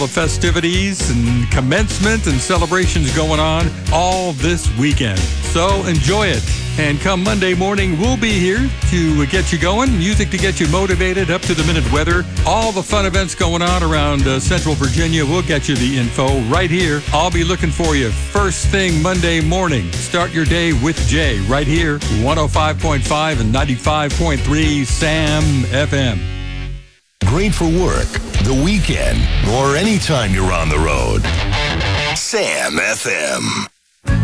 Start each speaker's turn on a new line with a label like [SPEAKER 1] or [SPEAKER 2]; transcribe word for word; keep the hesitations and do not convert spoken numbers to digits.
[SPEAKER 1] The festivities and commencement and celebrations going on all this weekend. So enjoy it. And come Monday morning, we'll be here to get you going. Music to get you motivated, up to the minute weather. All the fun events going on around uh, Central Virginia. We'll get you the info right here. I'll be looking for you first thing Monday morning. Start your day with Jay right here. one oh five point five and ninety-five point three Sam F M.
[SPEAKER 2] Great for work, the weekend, or anytime you're on the road. Sam F M.